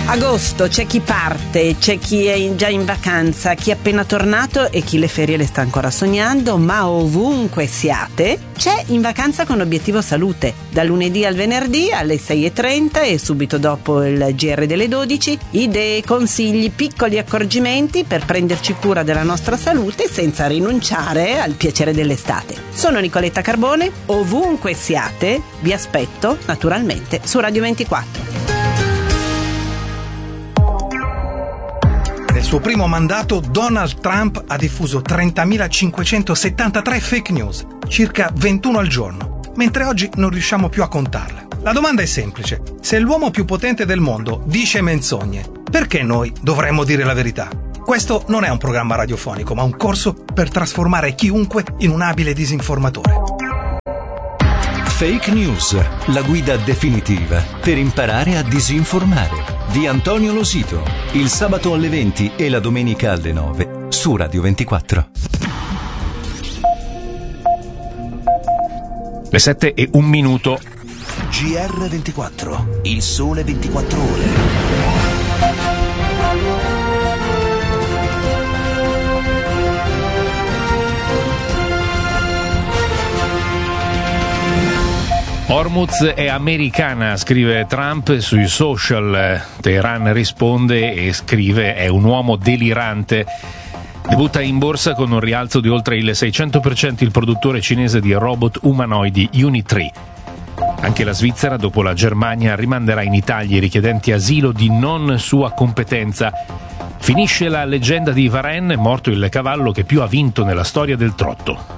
Agosto, c'è chi parte, c'è chi è già in vacanza, chi è appena tornato e chi le ferie le sta ancora sognando, ma ovunque siate, c'è In Vacanza con Obiettivo Salute, da lunedì al venerdì alle 6:30 e subito dopo il GR delle 12, idee, consigli, piccoli accorgimenti per prenderci cura della nostra salute senza rinunciare al piacere dell'estate. Sono Nicoletta Carbone, ovunque siate, vi aspetto naturalmente su Radio 24. Nel suo primo mandato Donald Trump ha diffuso 30.573 fake news, circa 21 al giorno, mentre oggi non riusciamo più a contarle. La domanda è semplice: se l'uomo più potente del mondo dice menzogne, perché noi dovremmo dire la verità? Questo non è un programma radiofonico, ma un corso per trasformare chiunque in un abile disinformatore. Fake News, la guida definitiva per imparare a disinformare. Di Antonio Losito, il sabato alle 20 e la domenica alle 9 su Radio 24. Le 7:01. GR24, il sole 24 ore. Hormuz è americana, scrive Trump sui social. Teheran risponde e scrive: è un uomo delirante. Debutta in borsa con un rialzo di oltre il 600% il produttore cinese di robot umanoidi Uni-3. Anche la Svizzera, dopo la Germania, rimanderà in Italia i richiedenti asilo di non sua competenza. Finisce la leggenda di Varennes, morto il cavallo che più ha vinto nella storia del trotto.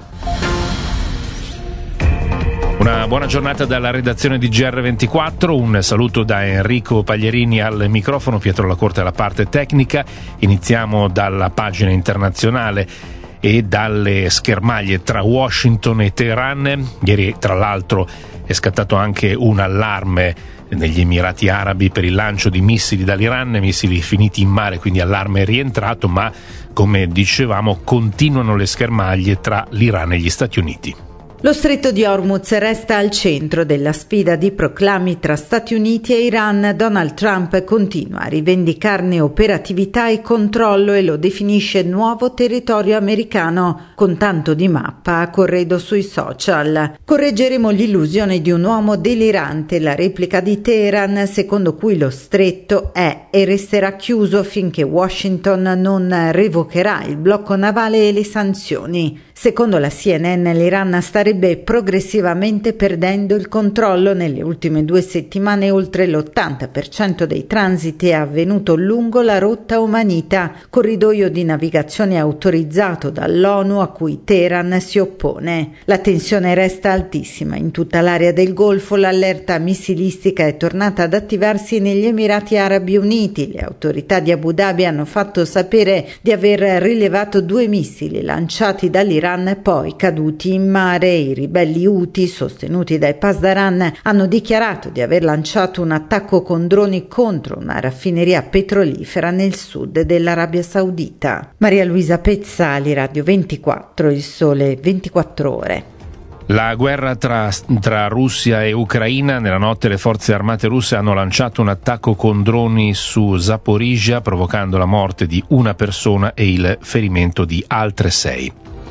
Una buona giornata dalla redazione di GR24, un saluto da Enrico Paglierini al microfono, Pietro Lacorte alla parte tecnica. Iniziamo dalla pagina internazionale e dalle schermaglie tra Washington e Teheran. Ieri, tra l'altro, è scattato anche un allarme negli Emirati Arabi per il lancio di missili dall'Iran, missili finiti in mare, quindi allarme rientrato, ma come dicevamo continuano le schermaglie tra l'Iran e gli Stati Uniti. Lo stretto di Hormuz resta al centro della sfida di proclami tra Stati Uniti e Iran. Donald Trump continua a rivendicarne operatività e controllo e lo definisce nuovo territorio americano, con tanto di mappa a corredo sui social. Correggeremo l'illusione di un uomo delirante, la replica di Teheran, secondo cui lo stretto è e resterà chiuso finché Washington non revocherà il blocco navale e le sanzioni. Secondo la CNN, l'Iran starebbe progressivamente perdendo il controllo. Nelle ultime 2 settimane oltre l'80% dei transiti è avvenuto lungo la rotta omanita, corridoio di navigazione autorizzato dall'ONU a cui Teheran si oppone. La tensione resta altissima in tutta l'area del Golfo. L'allerta missilistica è tornata ad attivarsi negli Emirati Arabi Uniti. Le autorità di Abu Dhabi hanno fatto sapere di aver rilevato 2 missili lanciati dall'Iran poi caduti in mare. I ribelli Houthi, sostenuti dai Pasdaran, hanno dichiarato di aver lanciato un attacco con droni contro una raffineria petrolifera nel sud dell'Arabia Saudita. Maria Luisa Pezzali, Radio 24, il sole 24 ore. La guerra tra Russia e Ucraina. Nella notte le forze armate russe hanno lanciato un attacco con droni su Zaporizhzhia, provocando la morte di una persona e il ferimento di altre 6.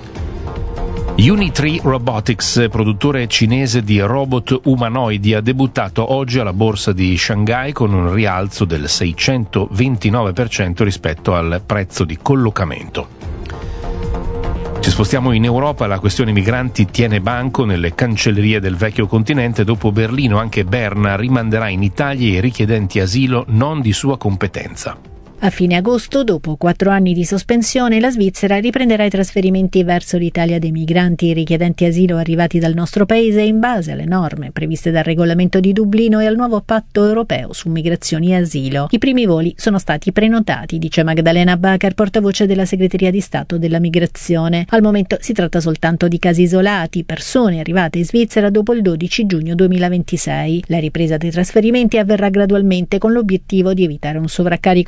Uni-3 Robotics, produttore cinese di robot umanoidi, ha debuttato oggi alla borsa di Shanghai con un rialzo del 629% rispetto al prezzo di collocamento. Ci spostiamo in Europa. La questione migranti tiene banco nelle cancellerie del vecchio continente. Dopo Berlino, anche Berna rimanderà in Italia i richiedenti asilo non di sua competenza. A fine agosto, dopo 4 anni di sospensione, la Svizzera riprenderà i trasferimenti verso l'Italia dei migranti richiedenti asilo arrivati dal nostro paese in base alle norme previste dal regolamento di Dublino e al nuovo patto europeo su migrazioni e asilo. I primi voli sono stati prenotati, dice Magdalena Bacher, portavoce della Segreteria di Stato della Migrazione. Al momento si tratta soltanto di casi isolati, persone arrivate in Svizzera dopo il 12 giugno 2026. La ripresa dei trasferimenti avverrà gradualmente con l'obiettivo di evitare un sovraccarico del sistema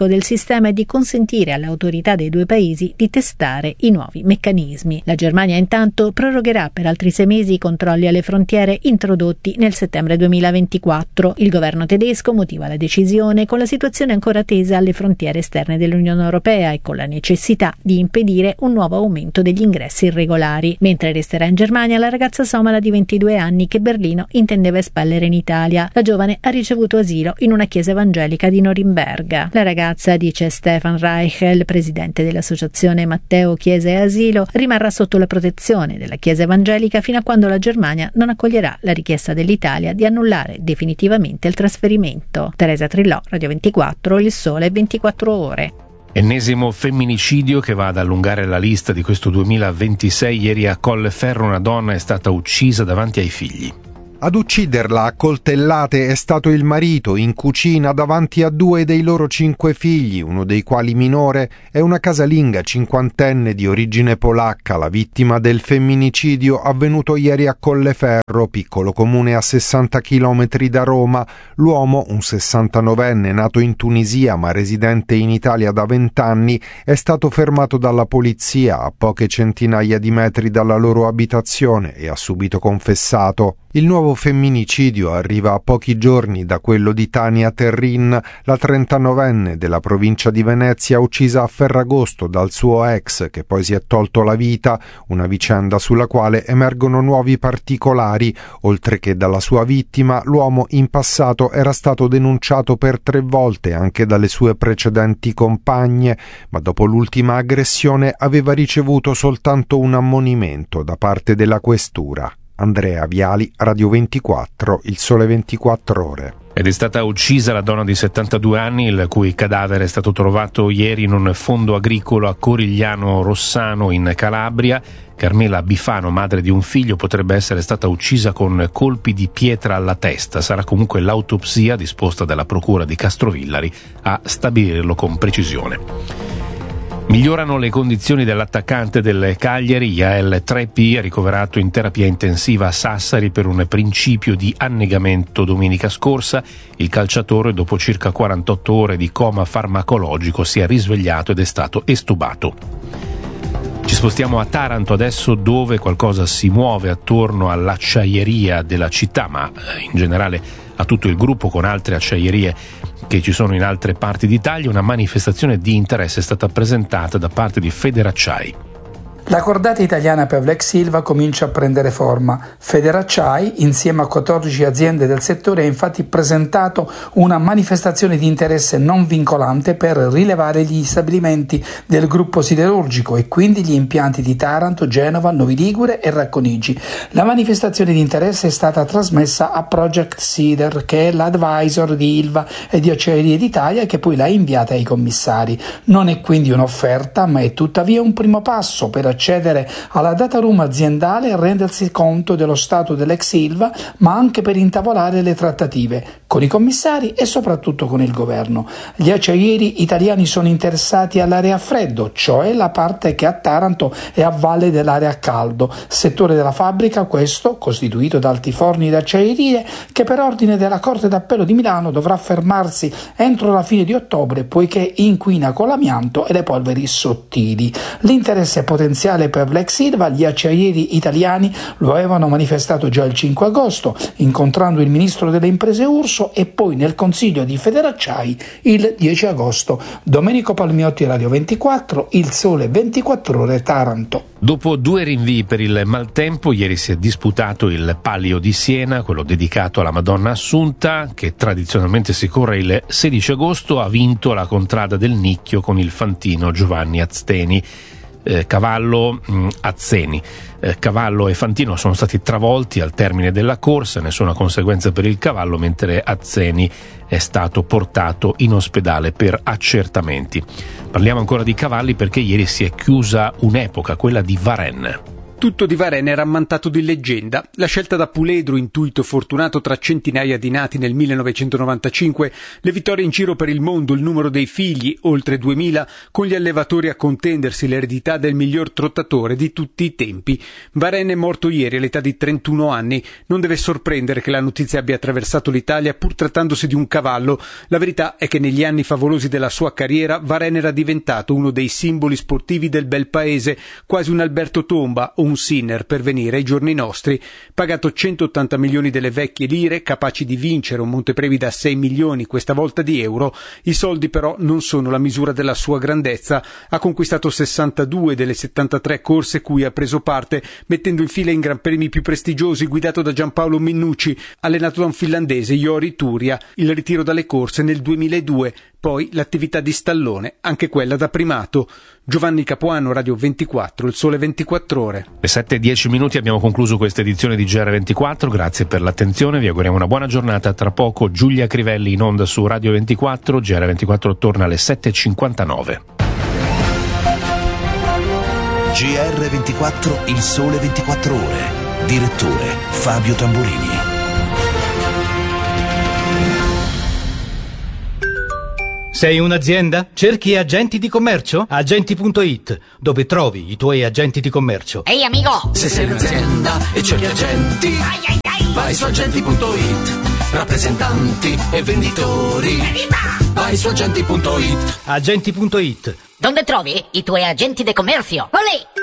sistema e di consentire alle autorità dei due paesi di testare i nuovi meccanismi. La Germania intanto prorogherà per altri 6 mesi i controlli alle frontiere introdotti nel settembre 2024. Il governo tedesco motiva la decisione con la situazione ancora tesa alle frontiere esterne dell'Unione Europea e con la necessità di impedire un nuovo aumento degli ingressi irregolari. Mentre resterà in Germania la ragazza somala di 22 anni che Berlino intendeva espellere in Italia. La giovane ha ricevuto asilo in una chiesa evangelica di Norimberga. La ragazza, dice Stefan Reichel, presidente dell'associazione Matteo Chiesa e Asilo, rimarrà sotto la protezione della chiesa evangelica fino a quando la Germania non accoglierà la richiesta dell'Italia di annullare definitivamente il trasferimento. Teresa Trillò, Radio 24, Il Sole 24 Ore. Ennesimo femminicidio che va ad allungare la lista di questo 2026. Ieri a Colleferro una donna è stata uccisa davanti ai figli. Ad ucciderla a coltellate è stato il marito in cucina davanti a 2 dei loro 5 figli, uno dei quali minore, è una casalinga cinquantenne di origine polacca, la vittima del femminicidio avvenuto ieri a Colleferro, piccolo comune a 60 km da Roma. L'uomo, un 69enne nato in Tunisia ma residente in Italia da 20 anni, è stato fermato dalla polizia a poche centinaia di metri dalla loro abitazione e ha subito confessato. Il nuovo femminicidio arriva a pochi giorni da quello di Tania Terrin, la 39enne della provincia di Venezia uccisa a Ferragosto dal suo ex che poi si è tolto la vita, una vicenda sulla quale emergono nuovi particolari. Oltre che dalla sua vittima, l'uomo in passato era stato denunciato per 3 volte anche dalle sue precedenti compagne, ma dopo l'ultima aggressione aveva ricevuto soltanto un ammonimento da parte della questura. Andrea Viali, Radio 24, Il Sole 24 Ore. Ed è stata uccisa la donna di 72 anni, il cui cadavere è stato trovato ieri in un fondo agricolo a Corigliano Rossano in Calabria. Carmela Bifano, madre di un figlio, potrebbe essere stata uccisa con colpi di pietra alla testa. Sarà comunque l'autopsia disposta dalla procura di Castrovillari a stabilirlo con precisione. Migliorano le condizioni dell'attaccante del Cagliari. Yael Treppi, ricoverato in terapia intensiva a Sassari per un principio di annegamento domenica scorsa. Il calciatore, dopo circa 48 ore di coma farmacologico, si è risvegliato ed è stato estubato. Ci spostiamo a Taranto adesso, dove qualcosa si muove attorno all'acciaieria della città, ma in generale a tutto il gruppo, con altre acciaierie che ci sono in altre parti d'Italia. Una manifestazione di interesse è stata presentata da parte di Federacciai. La cordata italiana per l'ex Ilva comincia a prendere forma. Federacciai, insieme a 14 aziende del settore, ha infatti presentato una manifestazione di interesse non vincolante per rilevare gli stabilimenti del gruppo siderurgico e quindi gli impianti di Taranto, Genova, Novi Ligure e Racconigi. La manifestazione di interesse è stata trasmessa a Project Sider, che è l'advisor di Ilva e di Acciaierie d'Italia, che poi l'ha inviata ai commissari. Non è quindi un'offerta, ma è tuttavia un primo passo per accedere alla data room aziendale e rendersi conto dello stato dell'ex Ilva, ma anche per intavolare le trattative con i commissari e soprattutto con il governo. Gli acciaieri italiani sono interessati all'area a freddo, cioè la parte che a Taranto è a valle dell'area a caldo, settore della fabbrica questo costituito da altiforni d'acciaierie che per ordine della Corte d'Appello di Milano dovrà fermarsi entro la fine di ottobre, poiché inquina con l'amianto e le polveri sottili. L'interesse potenziale per l'ex Ilva, gli acciaieri italiani lo avevano manifestato già il 5 agosto, incontrando il ministro delle imprese Urso, e poi nel Consiglio di Federacciai il 10 agosto. Domenico Palmiotti, Radio 24, Il Sole 24 Ore, Taranto. Dopo 2 rinvii per il maltempo, ieri si è disputato il Palio di Siena, quello dedicato alla Madonna Assunta, che tradizionalmente si corre il 16 agosto. Ha vinto la contrada del Nicchio con il fantino Giovanni Azteni. Cavallo Azzeni. Cavallo e fantino sono stati travolti al termine della corsa, nessuna conseguenza per il cavallo, mentre Azzeni è stato portato in ospedale per accertamenti. Parliamo ancora di cavalli perché ieri si è chiusa un'epoca, quella di Varennes. Tutto di Varenne era ammantato di leggenda. La scelta da puledro, intuito fortunato tra centinaia di nati nel 1995, le vittorie in giro per il mondo, il numero dei figli, oltre 2000, con gli allevatori a contendersi l'eredità del miglior trottatore di tutti i tempi. Varenne è morto ieri all'età di 31 anni. Non deve sorprendere che la notizia abbia attraversato l'Italia pur trattandosi di un cavallo. La verità è che negli anni favolosi della sua carriera Varenne era diventato uno dei simboli sportivi del bel paese, quasi un Alberto Tomba o un Sinner per venire ai giorni nostri. Pagato 180 milioni delle vecchie lire, capaci di vincere un montepremi da 6 milioni, questa volta di euro, i soldi però non sono la misura della sua grandezza. Ha conquistato 62 delle 73 corse cui ha preso parte, mettendo in fila in gran premi più prestigiosi, guidato da Giampaolo Minnucci, allenato da un finlandese, Jori Turia, il ritiro dalle corse nel 2002, poi l'attività di stallone, anche quella da primato. Giovanni Capuano, Radio 24, Il Sole 24 Ore. Le 7:10 abbiamo concluso questa edizione di GR24, grazie per l'attenzione, vi auguriamo una buona giornata. Tra poco Giulia Crivelli in onda su Radio 24, GR24 torna alle 7:59. GR24, Il Sole 24 Ore. Direttore Fabio Tamburini. Sei un'azienda? Cerchi agenti di commercio? Agenti.it, dove trovi i tuoi agenti di commercio. Ehi amico! Se sei un'azienda e cerchi agenti, vai su agenti.it. Rappresentanti e venditori, vai su agenti.it. Agenti.it. Dove trovi i tuoi agenti di commercio? Olè!